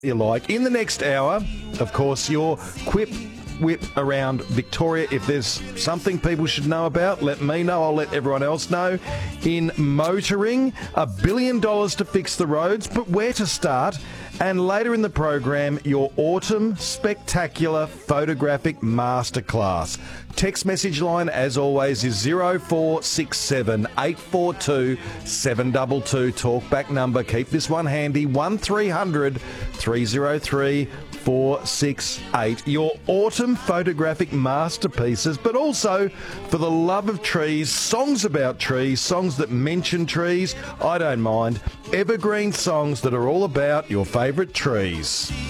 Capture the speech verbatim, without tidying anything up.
you like. In the next hour, of course, your quip whip around Victoria. If there's something people should know about, let me know. I'll let everyone else know. In motoring, a billion dollars to fix the roads, but where to start? And later in the program, your autumn spectacular photographic masterclass. Text message line, as always, is zero four six seven, eight four two, seven two two. Talkback number, keep this one handy, one three hundred, three oh three, four six eight. Your autumn photographic masterpieces, but also, for the love of trees, songs about trees, songs that mention trees. I don't mind. Evergreen songs that are all about your favourite trees.